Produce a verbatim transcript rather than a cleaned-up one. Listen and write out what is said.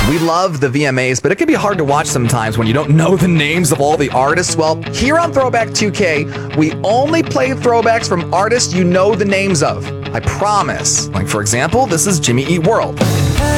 We love the V M As, but it can be hard to watch sometimes when you don't know the names of all the artists. Well, here on Throwback two K, we only play throwbacks from artists you know the names of. I promise. Like, for example, this is Jimmy Eat World.